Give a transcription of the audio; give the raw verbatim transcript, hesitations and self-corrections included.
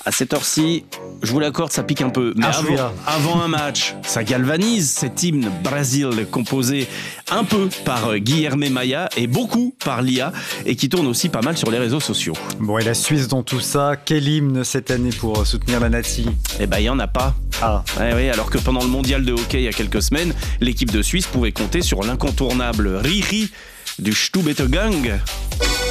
À cette heure-ci, je vous l'accorde, ça pique un peu. Mais Ah, avant, là. avant un match, ça galvanise. Cet hymne Brésil composé un peu par Guilherme Maia et beaucoup par l'I A et qui tourne aussi pas mal sur les réseaux sociaux. Bon, et la Suisse dans tout ça, quel hymne cette année pour soutenir la Nati ? Eh ben, il n'y en a pas. Ah, Ouais, oui, alors que pendant le mondial de hockey il y a quelques semaines, l'équipe de Suisse pouvait compter sur l'incontournable Riri du Stubete Gang.